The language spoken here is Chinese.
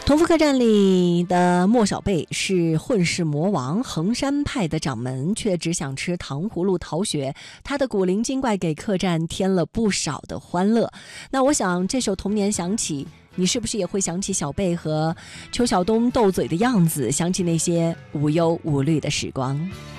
同福客栈里的莫小贝是混世魔王，衡山派的掌门，却只想吃糖葫芦逃学。他的古灵精怪给客栈添了不少的欢乐。那我想这首童年响起，你是不是也会想起小贝和邱晓东斗嘴的样子，想起那些无忧无虑的时光？